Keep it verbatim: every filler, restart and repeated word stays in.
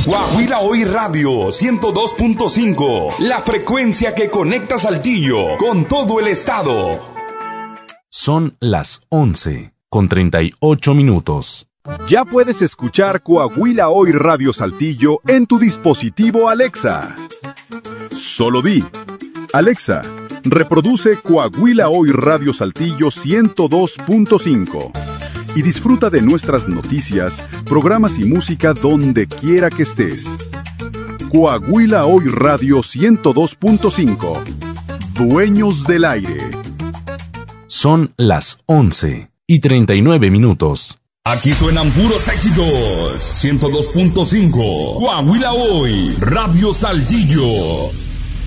Coahuila Hoy Radio ciento dos punto cinco, la frecuencia que conecta Saltillo con todo el estado. Son las once con treinta y ocho minutos. Ya puedes escuchar Coahuila Hoy Radio Saltillo en tu dispositivo Alexa. Solo di: Alexa, reproduce Coahuila Hoy Radio Saltillo ciento dos punto cinco y disfruta de nuestras noticias, programas y música donde quiera que estés. Coahuila Hoy Radio ciento dos punto cinco. Dueños del aire. Son las once y treinta y nueve minutos. Aquí suenan puros éxitos. ciento dos punto cinco. Coahuila Hoy Radio Saltillo.